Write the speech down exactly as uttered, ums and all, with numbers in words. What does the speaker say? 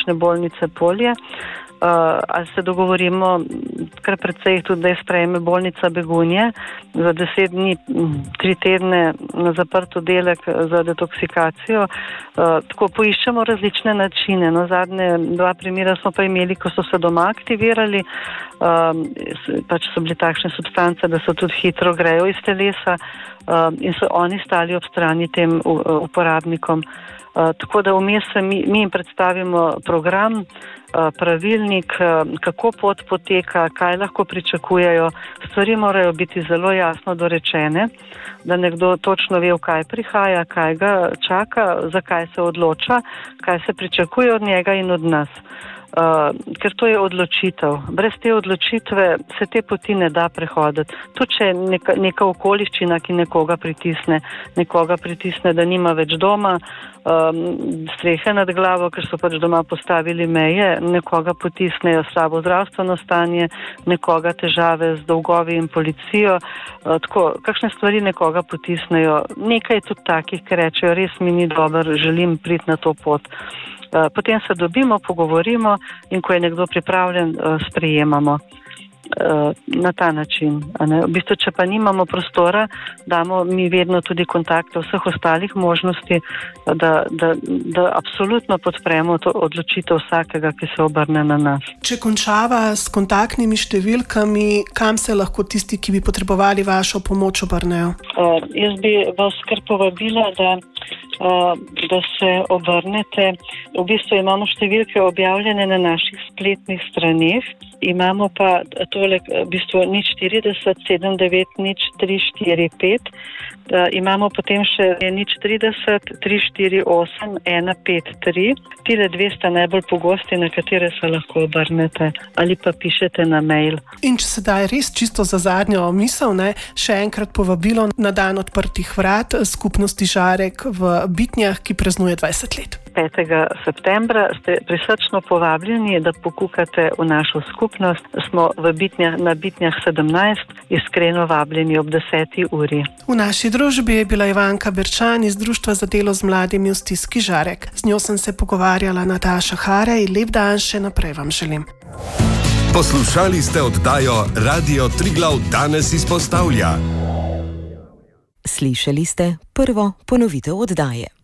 klinične bolnice Polje. Uh, ali se dogovorimo, kar precej jih tudi, da je sprejme bolnica Begunje za deset dni, tri tedne na zaprt oddelek za detoksikacijo. Uh, tako poiščemo različne načine. No, zadnje dva primera smo pa imeli, ko so se doma aktivirali, uh, pač so bili takšne substance, da so tudi hitro grejo iz telesa uh, in so oni stali ob strani tem uh, uporabnikom. Uh, tako da vmes mi, mi jim predstavimo program, uh, pravilnik, uh, kako pot poteka, kaj lahko pričakujejo. Stvari morajo biti zelo jasno dorečene, da nekdo točno ve, v kaj prihaja, kaj ga čaka, zakaj se odloča, kaj se pričakuje od njega in od nas. Uh, ker to je odločitev. Brez te odločitve se te poti ne da prehoditi. Tudi če je neka, neka okoliščina, ki nekoga pritisne, nekoga pritisne, da nima več doma, um, strehe nad glavo, ker so pač doma postavili meje, nekoga potisnejo slabo zdravstveno stanje, nekoga težave z dolgovi in policijo. Uh, tako, kakšne stvari nekoga potisnejo. Nekaj je tudi takih, ki rečejo, res mi ni dober, želim priti na to pot. Potem se dobimo, pogovorimo in ko je nekdo pripravljen, sprejemamo na ta način. V bistvu, če pa nimamo prostora, damo mi vedno tudi kontakte vseh ostalih možnosti, da, da, da absolutno podpremo to odločitev vsakega, ki se obrne na nas. Če končava s kontaktnimi številkami, kam se lahko tisti, ki bi potrebovali vašo pomoč, obrnejo? Uh, jaz bi vas kar povabila, da Uh, da se obrnete. V bistvu imamo številke objavljene na naših spletnih straneh. Imamo pa tole, v bistvu nič štirideset, sedem devet nič, tri štiri pet. Uh, imamo potem še nič trideset, tri štiri osem, ena pet tri. Tile dve sta najbolj pogosti, na katere se lahko obrnete ali pa pišete na mail. In če se daj res čisto za zadnjo misel, ne, še enkrat povabilo na dan odprtih vrat skupnosti Žarek v Bitnjah, ki praznuje dvajset let. petega septembra ste prisrčno povabljeni, da pokukate v našo skupnost. Smo v Bitnjah, na Bitnjah sedemnajst, iskreno vabljeni ob deseti uri. V naši družbi je bila Ivanka Berčan iz Društva za delo z mladimi v stiski Žarek. Z njo sem se pogovarjala Nataša Harej. Lep dan še naprej vam želim. Poslušali ste oddajo Radio Triglav danes izpostavlja. Slišali ste prvo ponovitev oddaje.